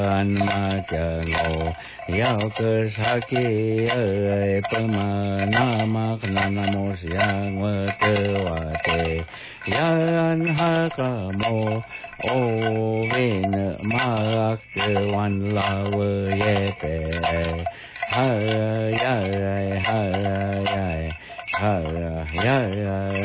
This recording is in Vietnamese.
an ma cha ngô yao cơ sa ki ơi pa ma na ma na mô sa ngơ tê wa tê ya an ha ka mô ô vin ma ke wan la vơ ye pe ha ya ha ya ha ya